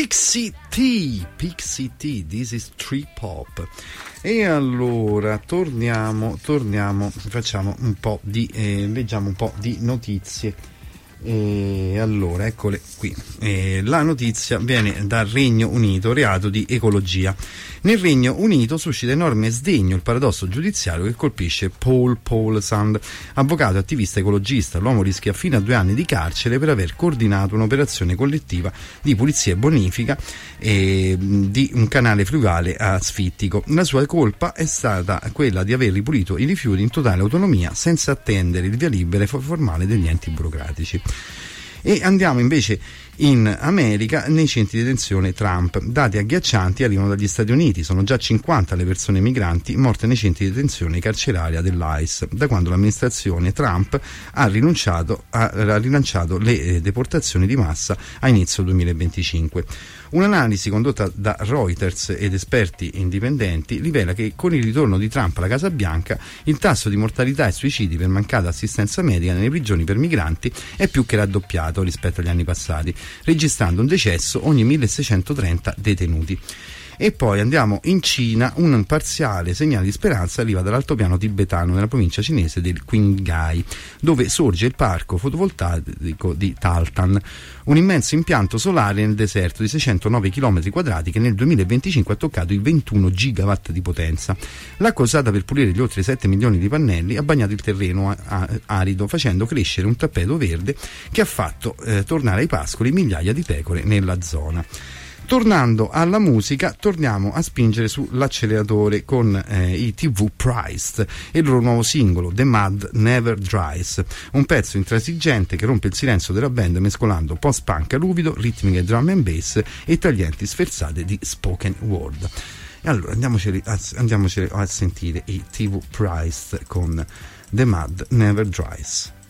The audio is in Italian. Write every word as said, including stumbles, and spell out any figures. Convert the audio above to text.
Pixie T, Pixie T, this is trip hop. E allora torniamo, torniamo, facciamo un po' di, eh, leggiamo un po' di notizie. E allora, eccole qui. E la notizia viene dal Regno Unito, reato di ecologia. Nel Regno Unito suscita enorme sdegno il paradosso giudiziario che colpisce Paul Powlsand, avvocato e attivista ecologista. L'uomo rischia fino a due anni di carcere per aver coordinato un'operazione collettiva di pulizia e bonifica eh, di un canale fluviale asfittico. La sua colpa è stata quella di aver ripulito i rifiuti in totale autonomia senza attendere il via libera formale degli enti burocratici. E andiamo invece in America, nei centri di detenzione Trump. Dati agghiaccianti arrivano dagli Stati Uniti, sono già cinquanta le persone migranti morte nei centri di detenzione carceraria dell'I C E da quando l'amministrazione Trump ha rinunciato ha, ha rilanciato le eh, deportazioni di massa a inizio duemilaventicinque. Un'analisi condotta da Reuters ed esperti indipendenti rivela che con il ritorno di Trump alla Casa Bianca il tasso di mortalità e suicidi per mancata assistenza medica nelle prigioni per migranti è più che raddoppiato rispetto agli anni passati, registrando un decesso ogni milleseicentotrenta detenuti. E poi andiamo in Cina, un parziale segnale di speranza arriva dall'altopiano tibetano nella provincia cinese del Qinghai, dove sorge il parco fotovoltaico di Taltan, un immenso impianto solare nel deserto di seicentonove chilometri quadrati che nel duemilaventicinque ha toccato i ventuno gigawatt di potenza. L'acqua usata per pulire gli oltre sette milioni di pannelli ha bagnato il terreno arido, facendo crescere un tappeto verde che ha fatto eh, tornare ai pascoli migliaia di pecore nella zona. Tornando alla musica, torniamo a spingere sull'acceleratore con eh, i T V Priest e il loro nuovo singolo The Mud Never Dries, un pezzo intransigente che rompe il silenzio della band mescolando post-punk ruvido, ritmiche drum and bass e taglienti sferzate di spoken word. E allora andiamoceli a, andiamoceli a sentire i T V Priest con The Mud Never Dries.